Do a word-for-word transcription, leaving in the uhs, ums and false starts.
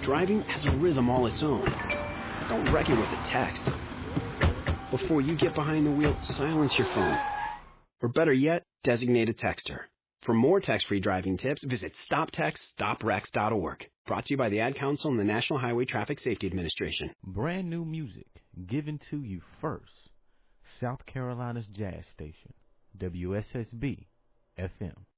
Driving has a rhythm all its own. Don't wreck it with a text. Before you get behind the wheel, silence your phone. Or better yet, designate a texter. For more text-free driving tips, visit stop text stop wrecks dot org. Brought to you by the Ad Council and the National Highway Traffic Safety Administration. Brand new music given to you first. South Carolina's Jazz Station, W S S B F M.